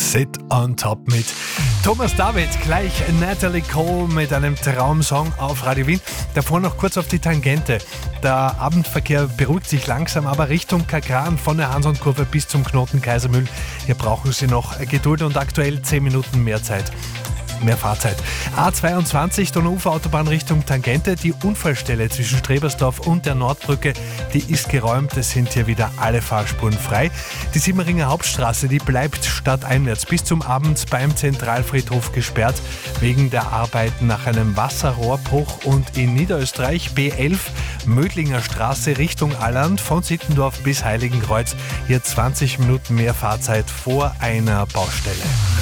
Sit on Top mit Thomas David, gleich Natalie Cole mit einem Traumsong auf Radio Wien. Davor noch kurz auf die Tangente. Der Abendverkehr beruhigt sich langsam, aber Richtung Kagran von der Hansonkurve bis zum Knoten Kaisermühl. Hier brauchen Sie noch Geduld und aktuell 10 Minuten mehr Fahrzeit. A22 Donauufer-Autobahn Richtung Tangente. Die Unfallstelle zwischen Strebersdorf und der Nordbrücke, die ist geräumt. Es sind hier wieder alle Fahrspuren frei. Die Simmeringer Hauptstraße, die bleibt stadteinwärts bis zum Abend beim Zentralfriedhof gesperrt, wegen der Arbeiten nach einem Wasserrohrbruch. Und in Niederösterreich B11 Mödlinger Straße Richtung Alland von Sittendorf bis Heiligenkreuz. Hier 20 Minuten mehr Fahrzeit vor einer Baustelle.